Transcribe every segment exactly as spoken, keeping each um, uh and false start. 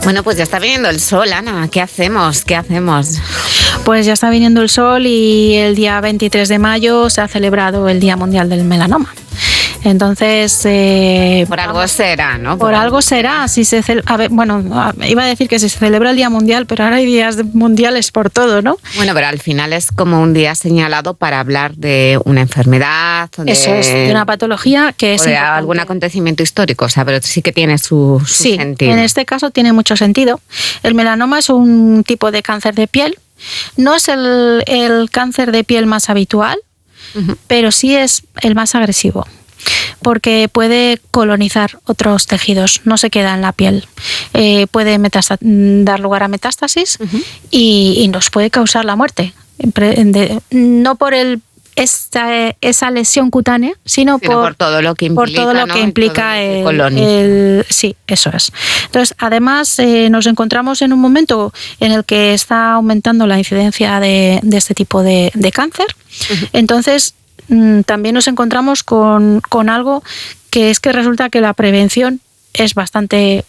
Bueno, pues ya está viniendo el sol, Ana. ¿Qué hacemos? ¿Qué hacemos? Pues ya está viniendo el sol y el día veintitrés de mayo se ha celebrado el Día Mundial del Melanoma. Entonces, eh, por algo vamos, será, ¿no? Por, por algo será. Si se cel- a ver, bueno, iba a decir que si se celebra el Día Mundial, pero ahora hay días mundiales por todo, ¿no? Bueno, pero al final es como un día señalado para hablar de una enfermedad. De, Eso es, de una patología que es o de importante. Algún acontecimiento histórico, o sea, pero sí que tiene su, su sí, sentido. En este caso tiene mucho sentido. El melanoma es un tipo de cáncer de piel. No es el, el cáncer de piel más habitual, uh-huh. pero sí es el más agresivo, porque puede colonizar otros tejidos, no se queda en la piel. Eh, puede metasta- dar lugar a metástasis uh-huh. y, y nos puede causar la muerte. De, no por el esta, esa lesión cutánea, sino, sino por, por todo lo que implica, por todo lo ¿no? que implica el, el, el... Sí, eso es. Entonces, además, eh, nos encontramos en un momento en el que está aumentando la incidencia de, de este tipo de, de cáncer. Uh-huh. Entonces, mm, también nos encontramos con, con algo que es que resulta que la prevención es bastante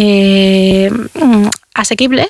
eh, asequible.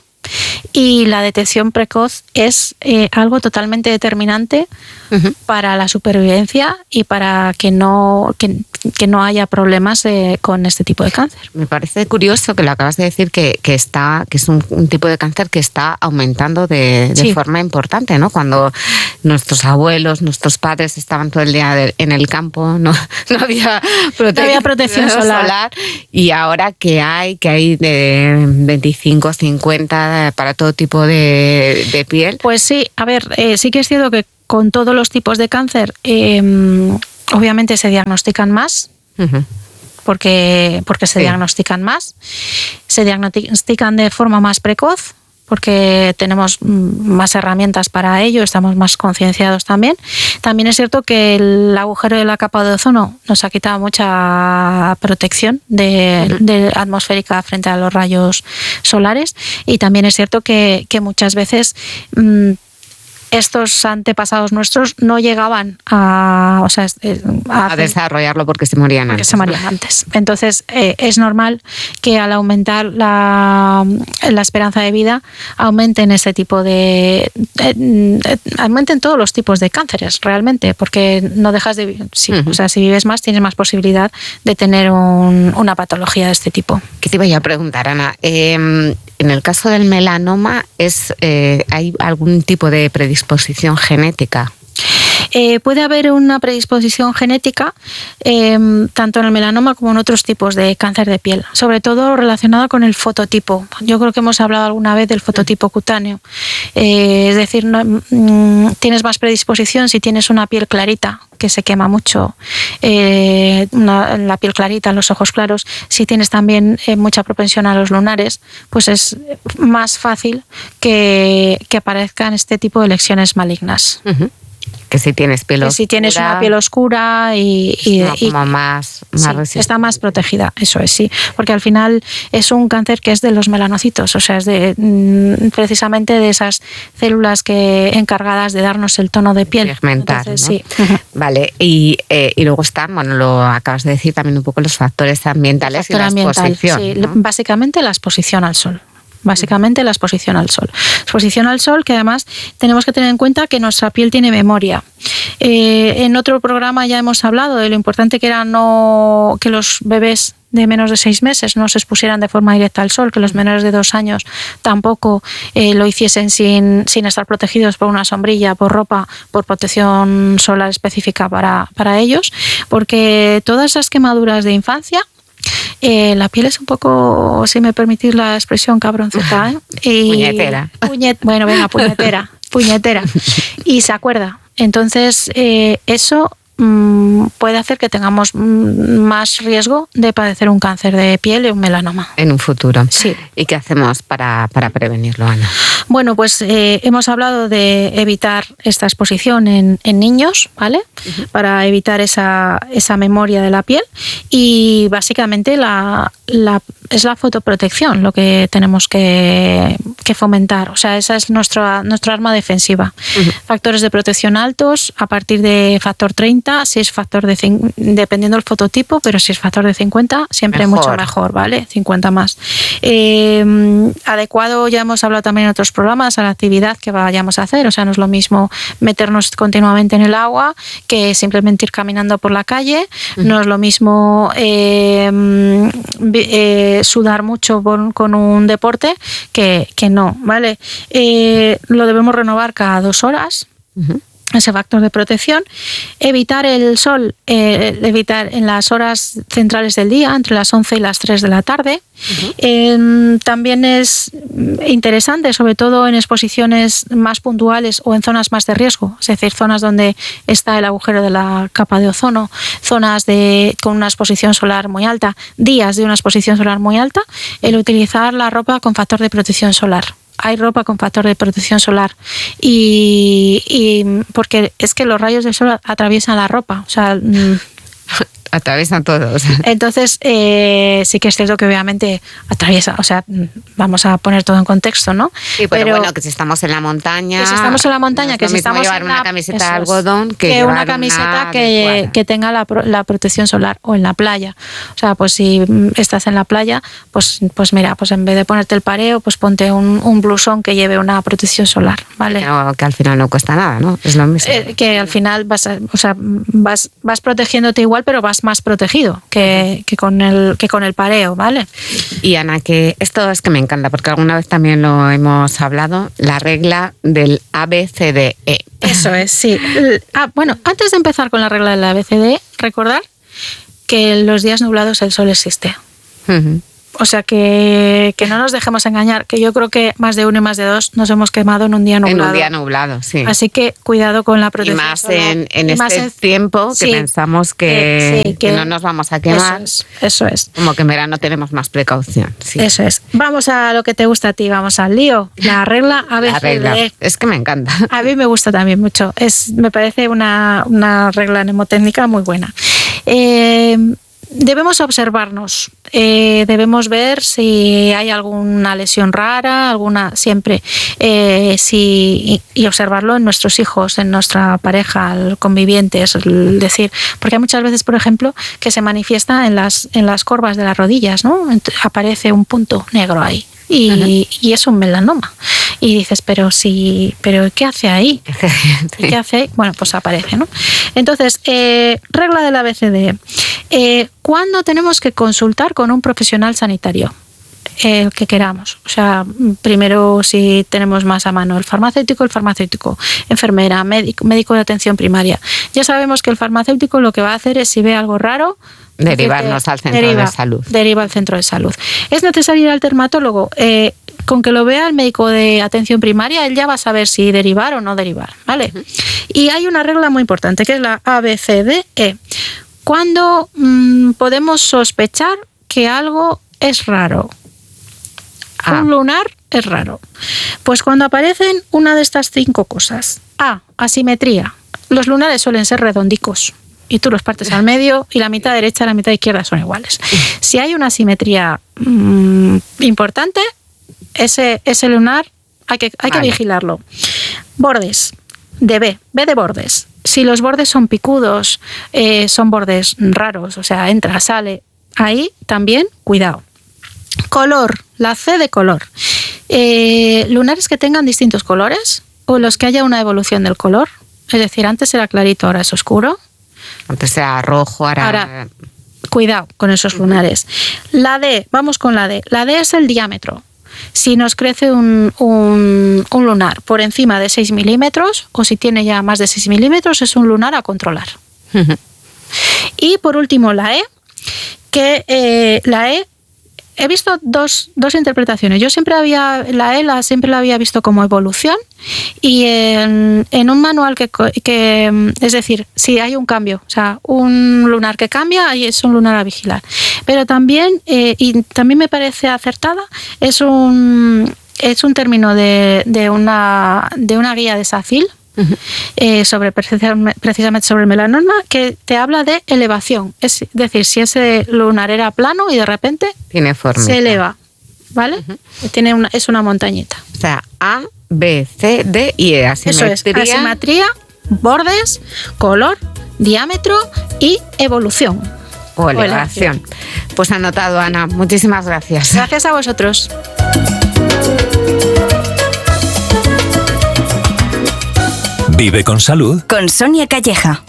Y la detección precoz es eh, algo totalmente determinante uh-huh. para la supervivencia y para que no, que, que no haya problemas eh, con este tipo de cáncer. Me parece curioso que lo acabas de decir, que, que, está, que es un, un tipo de cáncer que está aumentando de, de sí. forma importante, ¿no? Cuando nuestros abuelos, nuestros padres estaban todo el día de, en el campo, no, no, había, prote- no había protección solar. solar. Y ahora que hay, que hay de veinticinco, cincuenta para todo tipo de, de piel. Pues sí, a ver, eh, sí que es cierto que con todos los tipos de cáncer, eh, obviamente se diagnostican más, uh-huh. porque, porque se sí. diagnostican más, se diagnostican de forma más precoz, porque tenemos más herramientas para ello, estamos más concienciados también. También es cierto que el agujero de la capa de ozono nos ha quitado mucha protección de, uh-huh. de atmosférica frente a los rayos solares, y también es cierto que, que muchas veces mmm, estos antepasados nuestros no llegaban a, o sea, a, a desarrollarlo porque se morían porque antes. se morían ¿no? antes. Entonces, eh, es normal que al aumentar la, la esperanza de vida, aumenten este tipo de... Eh, eh, aumenten todos los tipos de cánceres, realmente, porque no dejas de vivir. Sí, uh-huh. O sea, si vives más, tienes más posibilidad de tener un, una patología de este tipo. ¿Qué te iba a preguntar, Ana? Eh, en el caso del melanoma, es eh, ¿hay algún tipo de predisposición genética? Eh, puede haber una predisposición genética eh, tanto en el melanoma como en otros tipos de cáncer de piel, sobre todo relacionada con el fototipo. Yo creo que hemos hablado alguna vez del fototipo cutáneo. Eh, es decir, no, mm, tienes más predisposición si tienes una piel clarita, que se quema mucho, eh, una, la piel clarita, los ojos claros. Si tienes también eh, mucha propensión a los lunares, pues es más fácil que, que aparezcan este tipo de lesiones malignas. Uh-huh. Que si tienes piel que oscura, si tienes una piel oscura y, y, no, y como más, más sí, está más protegida, eso es, sí, porque al final es un cáncer que es de los melanocitos, o sea, es de precisamente de esas células que encargadas de darnos el tono de piel. Pigmentar, entonces, ¿no? Sí. Vale, y, eh, y luego están, bueno, lo acabas de decir también un poco los factores ambientales Factor y la ambiental, exposición. Sí, ¿no? Básicamente la exposición al sol. Básicamente la exposición al sol. Exposición al sol que además tenemos que tener en cuenta que nuestra piel tiene memoria. Eh, en otro programa ya hemos hablado de lo importante que era no que los bebés de menos de seis meses no se expusieran de forma directa al sol, que los menores de dos años tampoco eh, lo hiciesen sin, sin estar protegidos por una sombrilla, por ropa, por protección solar específica para, para ellos, porque todas esas quemaduras de infancia, Eh, la piel es un poco, si me permitís la expresión, cabronceta, ¿eh? Y puñetera. Puñet, bueno, venga, puñetera, puñetera. Y se acuerda. Entonces, eh, eso mmm, puede hacer que tengamos más riesgo de padecer un cáncer de piel y un melanoma. En un futuro. Sí. ¿Y qué hacemos para, para prevenirlo, Ana? Bueno, pues eh, hemos hablado de evitar esta exposición en, en niños, ¿vale? Uh-huh. Para evitar esa, esa memoria de la piel, y básicamente la, la, es la fotoprotección lo que tenemos que, que fomentar. O sea, esa es nuestra, nuestra arma defensiva. Uh-huh. Factores de protección altos a partir de factor treinta, si es factor de cincuenta, dependiendo del fototipo, pero si es factor de cincuenta, siempre mejor. Mucho mejor, ¿vale? cincuenta más. Eh, adecuado, ya hemos hablado también en otros programas, a la actividad que vayamos a hacer. O sea, no es lo mismo meternos continuamente en el agua que simplemente ir caminando por la calle. Uh-huh. No es lo mismo eh, eh, sudar mucho con, con un deporte que, que no, ¿vale? Eh, lo debemos renovar cada dos horas. Uh-huh. Ese factor de protección. Evitar el sol, eh, evitar en las horas centrales del día, entre las once y las tres de la tarde. Uh-huh. Eh, también es interesante, sobre todo en exposiciones más puntuales o en zonas más de riesgo, es decir, zonas donde está el agujero de la capa de ozono, zonas de, con una exposición solar muy alta, días de una exposición solar muy alta, el utilizar la ropa con factor de protección solar. Hay ropa con factor de protección solar y, y porque es que los rayos del sol atraviesan la ropa, o sea, atraviesan todo. O sea. Entonces, eh, sí que es cierto que obviamente atraviesa, o sea, vamos a poner todo en contexto, ¿no? Sí, pero, pero bueno, que si estamos en la montaña... Que si estamos en la montaña, no que si estamos llevar en una la, camiseta de algodón que, que una camiseta una que, que tenga la, la protección solar, o en la playa. O sea, pues si estás en la playa, pues, pues mira, pues en vez de ponerte el pareo, pues ponte un, un blusón que lleve una protección solar, ¿vale? Pero que al final no cuesta nada, ¿no? Es lo mismo. Eh, que al final vas, a, o sea, vas, vas protegiéndote igual, pero vas más protegido que, que, con el, que con el pareo, ¿vale? Y Ana, que esto es que me encanta, porque alguna vez también lo hemos hablado, la regla del A B C D E. Eso es, sí. Ah, bueno, antes de empezar con la regla del A B C D E, recordar que en los días nublados el sol existe. Uh-huh. O sea, que, que no nos dejemos engañar, que yo creo que más de uno y más de dos nos hemos quemado en un día nublado. En un día nublado, sí. Así que cuidado con la protección. Y más en, en y este más en, tiempo que sí, pensamos que, eh, sí, que, que no nos vamos a quemar. Eso es, eso es. Como que en verano tenemos más precaución. Sí. Eso es. Vamos a lo que te gusta a ti, vamos al lío. La regla A B C D E. La regla. Es que me encanta. A mí me gusta también mucho. Es, me parece una, una regla mnemotécnica muy buena. Eh... Debemos observarnos, eh, debemos ver si hay alguna lesión rara, alguna siempre, eh, si, y, y observarlo en nuestros hijos, en nuestra pareja, convivientes, es decir, porque hay muchas veces, por ejemplo, que se manifiesta en las, en las corvas de las rodillas, ¿no? Aparece un punto negro ahí. Y, y es un melanoma. Y dices, pero sí, pero ¿qué hace ahí? ¿Y qué hace ahí? Bueno, pues aparece, ¿no? Entonces, eh, regla del A B C D E. Eh, ¿Cuándo tenemos que consultar con un profesional sanitario? El eh, que queramos. O sea, primero si tenemos más a mano el farmacéutico, el farmacéutico, enfermera, médico, médico de atención primaria. Ya sabemos que el farmacéutico lo que va a hacer es, si ve algo raro, derivarnos al centro deriva, de salud. Deriva al centro de salud. ¿Es necesario ir al dermatólogo? Eh, con que lo vea el médico de atención primaria, él ya va a saber si derivar o no derivar, ¿vale? Uh-huh. Y hay una regla muy importante, que es la A B C D E. ¿Cuándo mmm, podemos sospechar que algo es raro? Ah. Un lunar es raro. Pues cuando aparecen una de estas cinco cosas. A, asimetría. Los lunares suelen ser redondicos y tú los partes al medio y la mitad derecha y la mitad izquierda son iguales. Si hay una asimetría mmm, importante, ese, ese lunar hay que, hay vale. que vigilarlo. Bordes, de B, B de bordes. Si los bordes son picudos, eh, son bordes raros, o sea, entra, sale, ahí también cuidado. Color, la C de color. Eh, lunares que tengan distintos colores o los que haya una evolución del color. Es decir, antes era clarito, ahora es oscuro. Antes era rojo, ahora... ahora cuidado con esos lunares. La D, vamos con la D. La D es el diámetro. Si nos crece un, un, un lunar por encima de seis milímetros o si tiene ya más de seis milímetros, es un lunar a controlar. Uh-huh. Y por último la E, que eh, la E, he visto dos, dos interpretaciones. Yo siempre había, la E la, siempre la había visto como evolución y en, en un manual que, que, es decir, si hay un cambio, o sea, un lunar que cambia, ahí es un lunar a vigilar. Pero también, eh, y también me parece acertada, es un, es un término de, de, una, de una guía de SACIL, uh-huh. eh, sobre precisamente sobre el melanoma, que te habla de elevación. Es decir, si ese lunar era plano y de repente tiene forma, se eleva, ¿vale? Uh-huh. Tiene una, es una montañita. O sea, A, B, C, D y E. Asimetría. Eso es, asimetría, bordes, color, diámetro y evolución. O elevación. Pues anotado, Ana. Muchísimas gracias. Gracias a vosotros. Vive con salud. Con Sonia Calleja.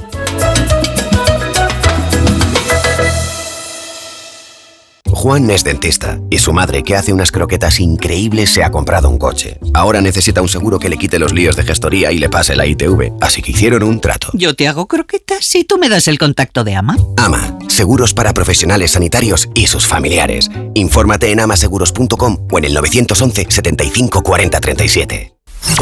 Juan es dentista y su madre, que hace unas croquetas increíbles, se ha comprado un coche. Ahora necesita un seguro que le quite los líos de gestoría y le pase la I T V, así que hicieron un trato. Yo te hago croquetas y tú me das el contacto de Ama. Ama, seguros para profesionales sanitarios y sus familiares. Infórmate en amaseguros punto com o en el nueve once, setenta y cinco, cuarenta, treinta y siete.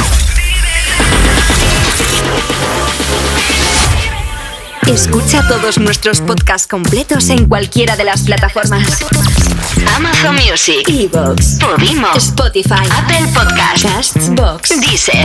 Escucha todos nuestros podcasts completos en cualquiera de las plataformas: Amazon Music, iVoox, Podimo, Spotify, Apple Podcasts, Castbox, Deezer.